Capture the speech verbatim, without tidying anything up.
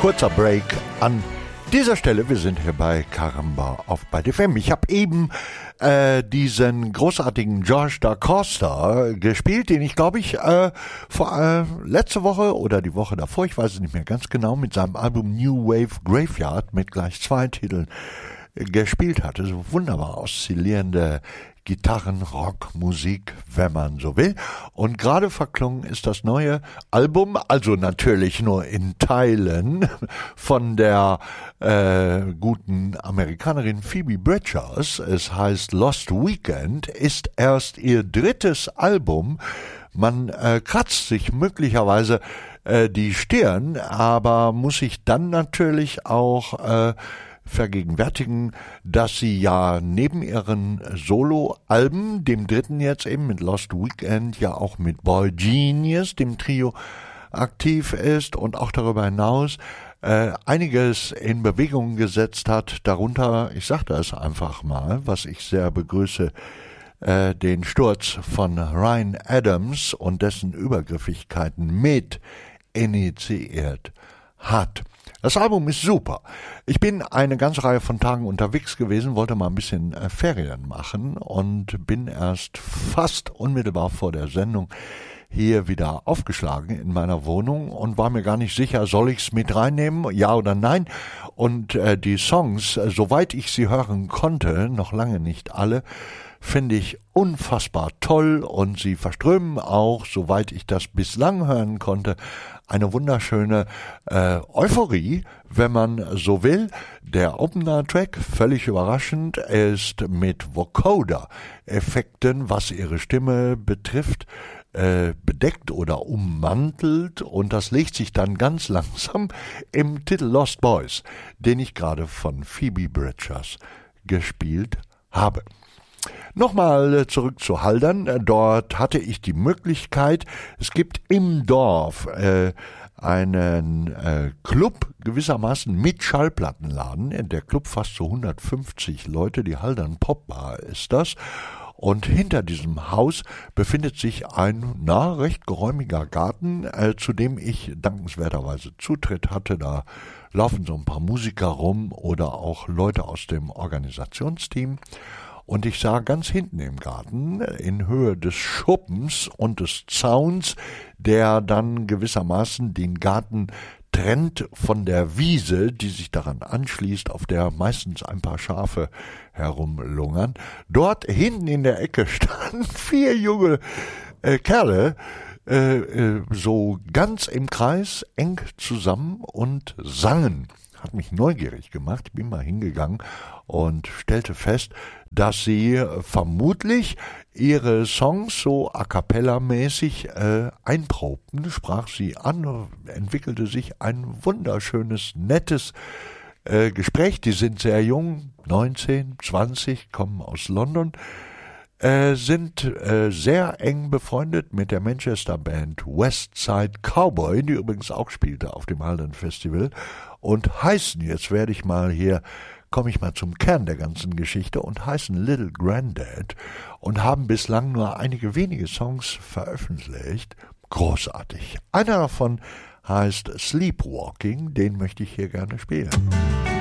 kurzer Break an dieser Stelle. Wir sind hier bei Caramba auf Byte F M. Ich habe eben äh, diesen großartigen Josh Da Costa gespielt, den ich glaube ich äh, vor äh, letzte Woche oder die Woche davor, ich weiß es nicht mehr ganz genau, mit seinem Album New Wave Graveyard mit gleich zwei Titeln äh, gespielt hatte. So wunderbar oszillierende Gitarren, Rock, Musik, wenn man so will. Und gerade verklungen ist das neue Album, also natürlich nur in Teilen, von der äh, guten Amerikanerin Phoebe Bridgers. Es heißt Lost Weekend, ist erst ihr drittes Album. Man äh, kratzt sich möglicherweise äh, die Stirn, aber muss sich dann natürlich auch äh, vergegenwärtigen, dass sie ja neben ihren Solo-Alben, dem dritten jetzt eben mit Lost Weekend, ja auch mit Boy Genius, dem Trio, aktiv ist und auch darüber hinaus äh, einiges in Bewegung gesetzt hat. Darunter, ich sage das einfach mal, was ich sehr begrüße, äh, den Sturz von Ryan Adams und dessen Übergriffigkeiten mit initiiert hat. Das Album ist super. Ich bin eine ganze Reihe von Tagen unterwegs gewesen, wollte mal ein bisschen äh, Ferien machen und bin erst fast unmittelbar vor der Sendung hier wieder aufgeschlagen in meiner Wohnung und war mir gar nicht sicher, soll ich's mit reinnehmen, ja oder nein. Und äh, die Songs, äh, soweit ich sie hören konnte, noch lange nicht alle, finde ich unfassbar toll und sie verströmen auch, soweit ich das bislang hören konnte, eine wunderschöne äh, Euphorie, wenn man so will. Der Opener-Track, völlig überraschend, ist mit Vocoder-Effekten, was ihre Stimme betrifft, äh, bedeckt oder ummantelt und das legt sich dann ganz langsam im Titel Lost Boys, den ich gerade von Phoebe Bridgers gespielt habe. Nochmal zurück zu Haldern. Dort hatte ich die Möglichkeit, es gibt im Dorf äh, einen äh, Club, gewissermaßen mit Schallplattenladen. Der Club fasst so hundertfünfzig Leute, die Haldern Popbar ist das. Und hinter diesem Haus befindet sich ein, na, recht geräumiger Garten, äh, zu dem ich dankenswerterweise Zutritt hatte. Da laufen so ein paar Musiker rum oder auch Leute aus dem Organisationsteam. Und ich sah ganz hinten im Garten, in Höhe des Schuppens und des Zauns, der dann gewissermaßen den Garten trennt von der Wiese, die sich daran anschließt, auf der meistens ein paar Schafe herumlungern. Dort hinten in der Ecke standen vier junge äh, Kerle, äh, äh, so ganz im Kreis, eng zusammen und sangen. Hat mich neugierig gemacht. Ich bin mal hingegangen und stellte fest, dass sie vermutlich ihre Songs so a cappella-mäßig äh, einprobten, sprach sie an, entwickelte sich ein wunderschönes, nettes äh, Gespräch. Die sind sehr jung, neunzehn, zwanzig, kommen aus London, äh, sind äh, sehr eng befreundet mit der Manchester-Band Westside Cowboy, die übrigens auch spielte auf dem Haldern Festival, und heißen, jetzt werde ich mal hier, komme ich mal zum Kern der ganzen Geschichte, und heißen Little Granddad und haben bislang nur einige wenige Songs veröffentlicht. Großartig. Einer davon heißt Sleepwalking, den möchte ich hier gerne spielen.